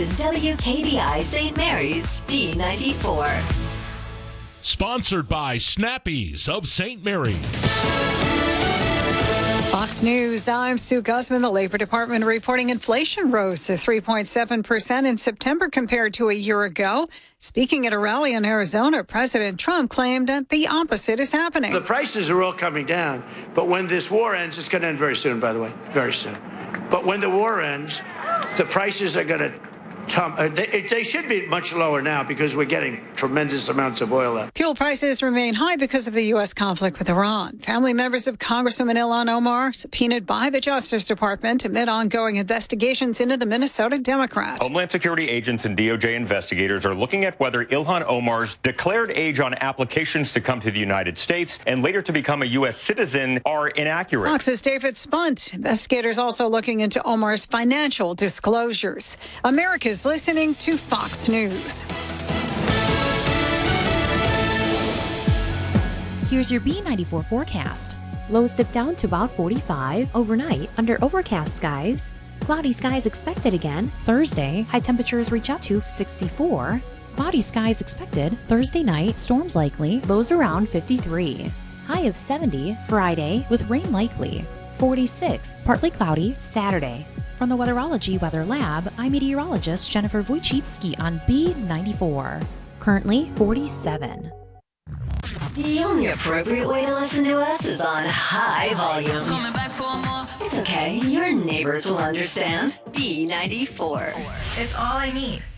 is WKBI St. Mary's B94. Sponsored by Snappies of St. Mary's. Fox News, I'm Sue Guzman. The Labor Department reporting inflation rose to 3.7% in September compared to a year ago. Speaking at a rally in Arizona, President Trump claimed that the opposite is happening. The prices are all coming down, but when this war ends, it's going to end very soon, by the way, very soon. But when the war ends, the prices are going to they should be much lower now because we're getting tremendous amounts of oil out. Fuel prices remain high because of the U.S. conflict with Iran. Family members of Congresswoman Ilhan Omar subpoenaed by the Justice Department amid ongoing investigations into the Minnesota Democrat. Homeland Security agents and DOJ investigators are looking at whether Ilhan Omar's declared age on applications to come to the United States and later to become a U.S. citizen are inaccurate. Fox's David Spunt. Investigators also looking into Omar's financial disclosures. America's listening to Fox News. Here's your B94 forecast. Lows dip down to about 45 overnight under overcast skies. Cloudy skies expected again Thursday. High temperatures reach out to 64. Cloudy skies expected Thursday night. Storms likely. Lows around 53. High of 70 Friday with rain likely. 46 partly cloudy Saturday. From the Weatherology Weather Lab, I'm meteorologist Jennifer Wojcicki on B94. Currently 47. The only appropriate way to listen to us is on high volume. Coming back for more. It's okay, your neighbors will understand. B94. It's all I need.